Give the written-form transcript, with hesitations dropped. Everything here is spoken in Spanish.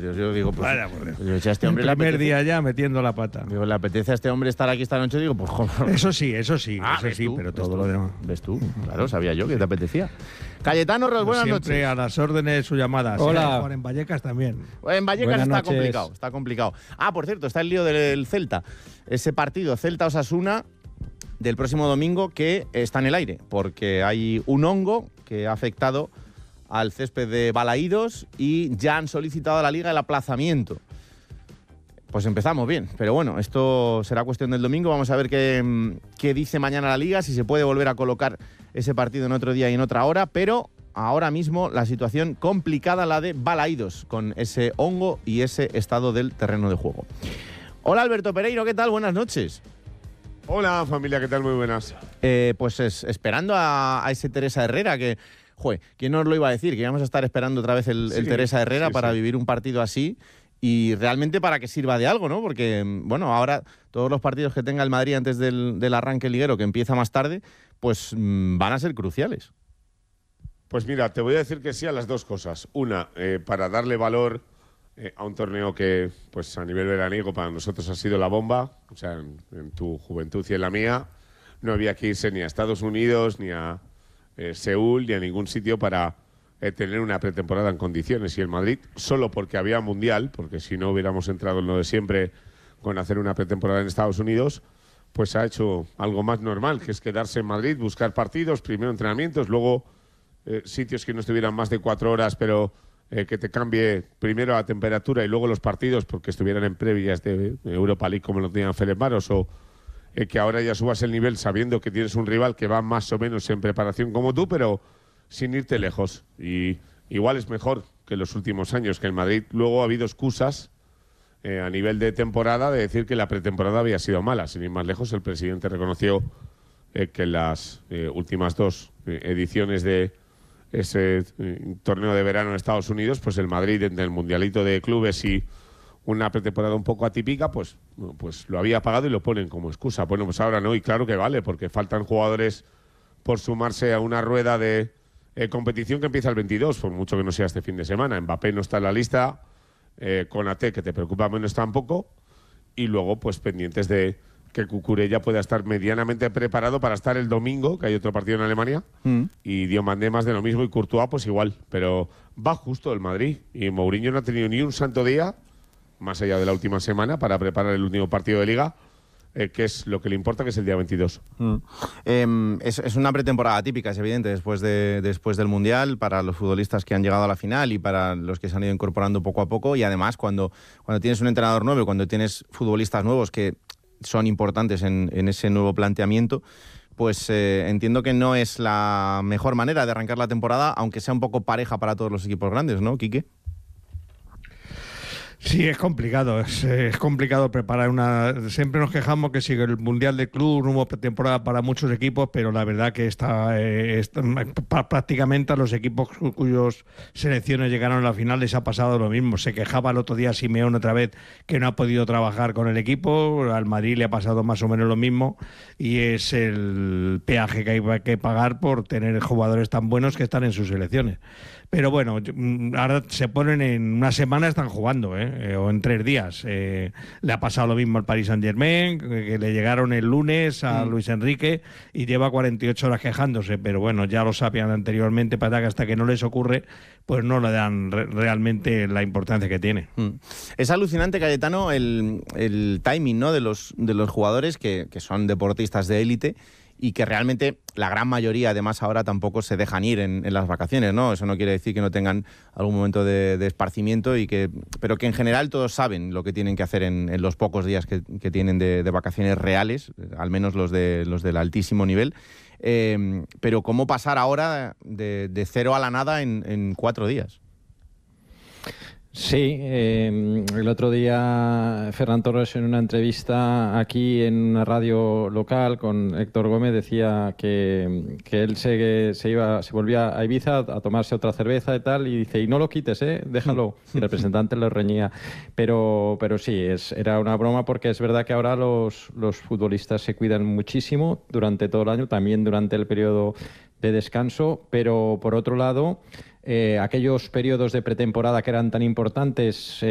Yo digo, pues, Vaya, pues, a este hombre el primer día ya metiendo la pata. Digo, le apetece a este hombre estar aquí esta noche, digo, pues joder. Eso sí, pero todo lo demás. ¿Ves tú? Claro, sabía yo que te apetecía. Cayetano Ros, buenas noches. Siempre a las órdenes de su llamada. Hola. Juan en Vallecas también. En Vallecas Buenas noches. está complicado. Por cierto, está el lío del Celta. Ese partido Celta-Osasuna del próximo domingo que está en el aire, porque hay un hongo que ha afectado al césped de Balaídos y ya han solicitado a la Liga el aplazamiento. Pues empezamos bien, pero bueno, esto será cuestión del domingo. Vamos a ver qué dice mañana la Liga, si se puede volver a colocar ese partido en otro día y en otra hora, pero ahora mismo la situación complicada, la de Balaídos, con ese hongo y ese estado del terreno de juego. Hola Alberto Pereiro, ¿qué tal? Buenas noches. Hola familia, ¿qué tal? Muy buenas. Pues esperando a ese Teresa Herrera que... ¿quién nos lo iba a decir? Que íbamos a estar esperando otra vez el Teresa Herrera para vivir un partido así y realmente para que sirva de algo, ¿no? Porque, bueno, ahora todos los partidos que tenga el Madrid antes del arranque liguero, que empieza más tarde, pues van a ser cruciales. Pues mira, te voy a decir que sí a las dos cosas. Una, para darle valor a un torneo que, pues a nivel veraniego, para nosotros ha sido la bomba, o sea, en tu juventud y en la mía, no había que irse ni a Estados Unidos, ni a Seúl, ni a ningún sitio para tener una pretemporada en condiciones. Y el Madrid, solo porque había Mundial, porque si no hubiéramos entrado en lo de siempre con hacer una pretemporada en Estados Unidos, pues ha hecho algo más normal, que es quedarse en Madrid, buscar partidos, primero entrenamientos, luego sitios que no estuvieran más de 4 horas, pero que te cambie primero la temperatura y luego los partidos, porque estuvieran en previas de Europa League como lo tenían Ferencváros, o que ahora ya subas el nivel sabiendo que tienes un rival que va más o menos en preparación como tú, pero sin irte lejos. Y igual es mejor que los últimos años, que en Madrid luego ha habido excusas a nivel de temporada de decir que la pretemporada había sido mala. Sin ir más lejos, el presidente reconoció que las últimas 2 ediciones de ese torneo de verano en Estados Unidos, pues el Madrid, entre el mundialito de clubes y una pretemporada un poco atípica, pues lo había pagado y lo ponen como excusa. Bueno, pues ahora no, y claro que vale, porque faltan jugadores por sumarse a una rueda de competición que empieza el 22, por mucho que no sea este fin de semana. Mbappé no está en la lista, Konaté, que te preocupa menos tampoco, y luego pues pendientes de que Cucurella pueda estar medianamente preparado para estar el domingo, que hay otro partido en Alemania, y Diomandé más de lo mismo, y Courtois pues igual. Pero va justo el Madrid, y Mourinho no ha tenido ni un santo día, más allá de la última semana, para preparar el último partido de Liga, que es lo que le importa, que es el día 22. Es una pretemporada típica, es evidente, después del Mundial, para los futbolistas que han llegado a la final y para los que se han ido incorporando poco a poco, y además cuando tienes un entrenador nuevo, cuando tienes futbolistas nuevos que son importantes en ese nuevo planteamiento, pues entiendo que no es la mejor manera de arrancar la temporada, aunque sea un poco pareja para todos los equipos grandes, ¿no, Quique? Sí, es complicado, es complicado preparar Siempre nos quejamos que sigue el Mundial de Club, no hubo pretemporada para muchos equipos, pero la verdad que prácticamente a los equipos cuyas selecciones llegaron a la final les ha pasado lo mismo. Se quejaba el otro día Simeone otra vez que no ha podido trabajar con el equipo, al Madrid le ha pasado más o menos lo mismo, y es el peaje que hay que pagar por tener jugadores tan buenos que están en sus selecciones. Pero bueno, ahora se ponen en una semana, están jugando, o en 3 días. Le ha pasado lo mismo al Paris Saint-Germain, que le llegaron el lunes a Luis Enrique y lleva 48 horas quejándose. Pero bueno, ya lo sabían anteriormente, para que hasta que no les ocurre, pues no le dan realmente la importancia que tiene. Es alucinante, Cayetano, el timing, ¿no?, de los jugadores que son deportistas de élite, y que realmente la gran mayoría, además, ahora tampoco se dejan ir en las vacaciones, ¿no? Eso no quiere decir que no tengan algún momento de esparcimiento, pero que en general todos saben lo que tienen que hacer en los pocos días que tienen de vacaciones reales, al menos los del altísimo nivel. Pero ¿cómo pasar ahora de cero a la nada en 4 días? Sí, el otro día Ferran Torres, en una entrevista aquí en una radio local con Héctor Gómez, decía que él se volvía a Ibiza a tomarse otra cerveza y tal, y dice, y no lo quites, déjalo. El representante lo reñía. Pero sí, era una broma, porque es verdad que ahora los futbolistas se cuidan muchísimo durante todo el año, también durante el periodo de descanso, pero por otro lado, aquellos periodos de pretemporada que eran tan importantes